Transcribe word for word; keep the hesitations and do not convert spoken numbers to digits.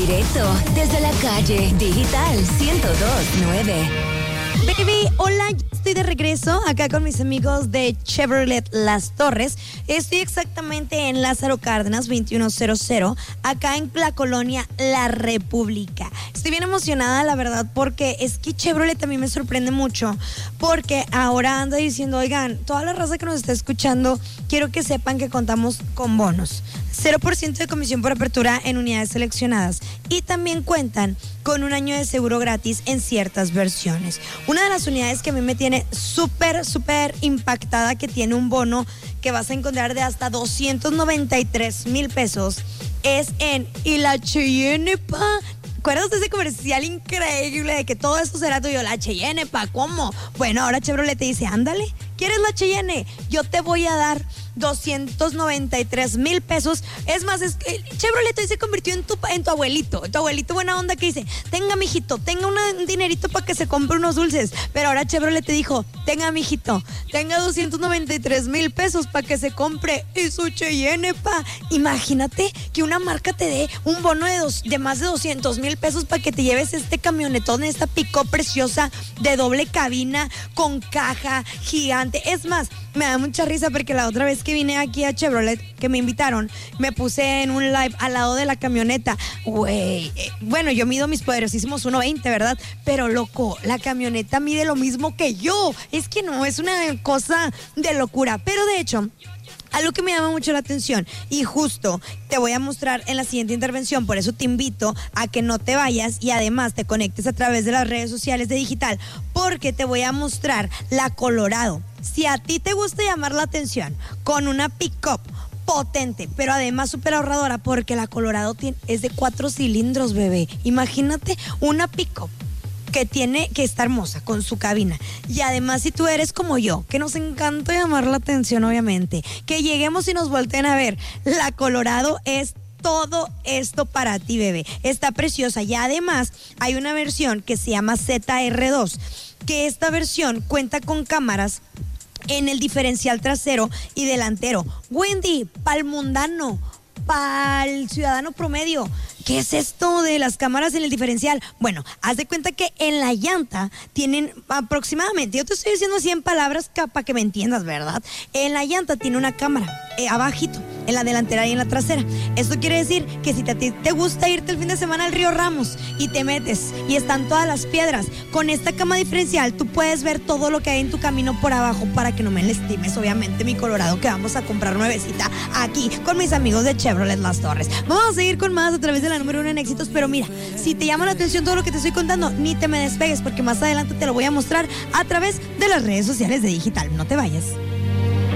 directo desde la calle Digital ciento dos punto nueve. Baby, hola, estoy de regreso acá con mis amigos de Chevrolet Las Torres. Estoy exactamente en Lázaro Cárdenas veintiuno cero cero, acá en la colonia La República. Estoy bien emocionada, la verdad, porque es que Chevrolet a mí me sorprende mucho, porque ahora anda diciendo, oigan, toda la raza que nos está escuchando, quiero que sepan que contamos con bonos. cero por ciento de comisión por apertura en unidades seleccionadas y también cuentan con un año de seguro gratis en ciertas versiones. Una de las unidades que a mí me tiene súper, súper impactada, que tiene un bono que vas a encontrar de hasta doscientos noventa y tres mil pesos, es en Y la Cheyenne, pa. ¿Acuerdas de ese comercial increíble de que todo esto será tuyo? La Cheyenne, pa, ¿cómo? Bueno, ahora Chevrolet te dice, ándale, ¿quieres la Cheyenne? Yo te voy a dar doscientos noventa y tres mil pesos. Es más, es que Chevrolet hoy se convirtió en tu, en tu abuelito, tu abuelito buena onda que dice, tenga mijito, tenga una, un dinerito para que se compre unos dulces. Pero ahora Chevrolet te dijo, tenga mijito, tenga doscientos noventa y tres mil pesos para que se compre y su Cheyenne, pa. Imagínate que una marca te dé un bono de, dos, de más de doscientos mil pesos para que te lleves este camionetón, esta pick-up preciosa de doble cabina con caja gigante. Es más, me da mucha risa porque la otra vez que vine aquí a Chevrolet, que me invitaron, me puse en un live al lado de la camioneta. Güey, eh, bueno, yo mido mis poderosísimos uno veinte, ¿verdad? Pero loco, la camioneta mide lo mismo que yo. Es que no, es una cosa de locura. Pero de hecho, algo que me llama mucho la atención y justo te voy a mostrar en la siguiente intervención, por eso te invito a que no te vayas y además te conectes a través de las redes sociales de Digital, porque te voy a mostrar la Colorado. Si a ti te gusta llamar la atención con una pick-up potente, pero además súper ahorradora, porque la Colorado tiene, es de cuatro cilindros, bebé. Imagínate una pick-up que tiene, que está hermosa con su cabina. Y además, si tú eres como yo, que nos encanta llamar la atención, obviamente, que lleguemos y nos volteen a ver, la Colorado es todo esto para ti, bebé. Está preciosa. Y además hay una versión que se llama Z R dos, que esta versión cuenta con cámaras en el diferencial trasero y delantero. Wendy, pa'l mundano, pa'l ciudadano promedio, ¿qué es esto de las cámaras en el diferencial? Bueno, haz de cuenta que en la llanta tienen aproximadamente, yo te estoy diciendo así en palabras para que me entiendas, ¿verdad? En la llanta tiene una cámara, eh, abajito, en la delantera y en la trasera. Esto quiere decir que si te, te gusta irte el fin de semana al río Ramos y te metes y están todas las piedras, con esta cama diferencial tú puedes ver todo lo que hay en tu camino por abajo para que no me lastimes, obviamente, mi Colorado, que vamos a comprar nuevecita aquí con mis amigos de Chevrolet Las Torres. Vamos a seguir con más a través de la número uno en éxitos, pero mira, si te llama la atención todo lo que te estoy contando, ni te me despegues porque más adelante te lo voy a mostrar a través de las redes sociales de Digital. No te vayas.